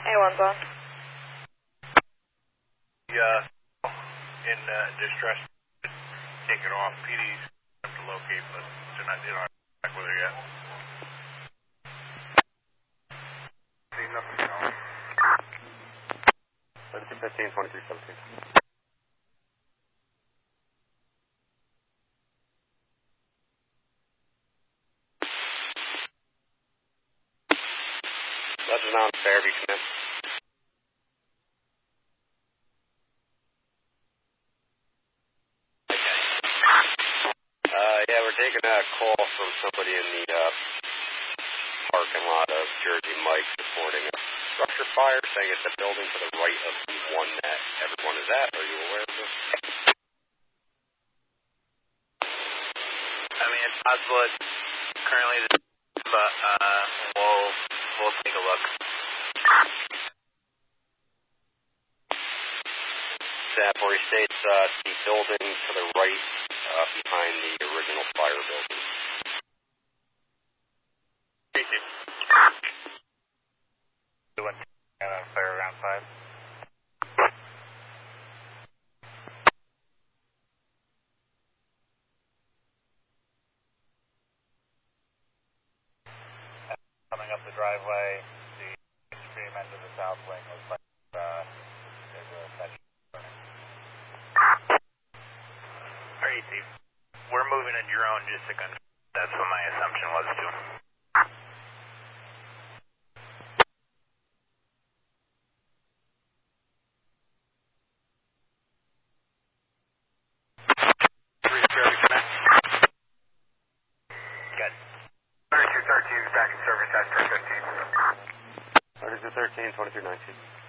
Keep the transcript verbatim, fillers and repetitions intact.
A one's on. Yeah, in uh, distress, taken off. P D's have to locate, but they're not, they don't have to with her yet. See nothing, you know. thirty-two fifteen, twenty-three seventeen. Legend on Fairview, come in. Uh, yeah, we're taking a call from somebody in the uh, parking lot of Jersey Mike reporting a structure fire, saying it's a building to the right of the one that everyone is at. Are you aware of this? I mean, it's possible it's currently the but uh, we'll, we'll take a look. Sanford states uh, the building to the right uh, behind the original fire building. Doing uh, fire around five. Coming up the driveway, the extreme end of the south wing looks like uh, there's a section burning. Alright, Steve. We're moving a drone just to confirm. That's what my assumption was, too. Three to Fairview, connect. Good. thirty-two thirteen is back in service at three fifteen. thirty-two thirteen, twenty-three nineteen.